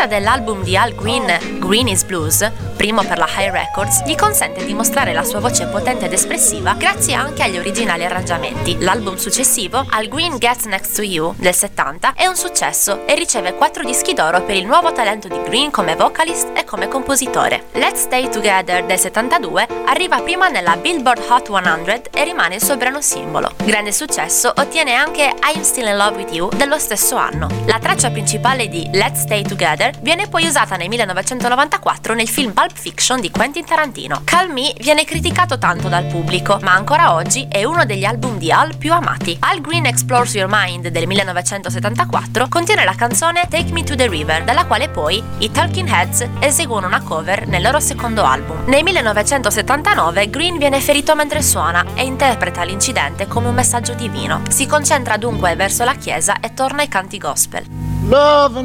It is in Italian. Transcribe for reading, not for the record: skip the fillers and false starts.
L'uscita dell'album di Al Green, Green is Blues, primo per la Hi Records, gli consente di mostrare la sua voce potente ed espressiva grazie anche agli originali arrangiamenti. L'album successivo, Al Green Gets Next to You, del 70, è un successo e riceve 4 dischi d'oro per il nuovo talento di Green come vocalist e come compositore. Let's Stay Together, del 72, arriva prima nella Billboard Hot 100 e rimane il suo brano simbolo. Grande successo ottiene anche I'm Still in Love with You dello stesso anno. La traccia principale di Let's Stay Together viene poi usata nel 1994 nel film Pulp Fiction di Quentin Tarantino. Call Me viene criticato tanto dal pubblico, ma ancora oggi è uno degli album di Al più amati. Al Green Explores Your Mind del 1974 contiene la canzone Take Me to the River, dalla quale poi i Talking Heads eseguono una cover nel loro secondo album. Nel 1979 Green viene ferito mentre suona e interpreta l'incidente come un messaggio divino. Si concentra dunque verso la chiesa e torna ai canti gospel. Love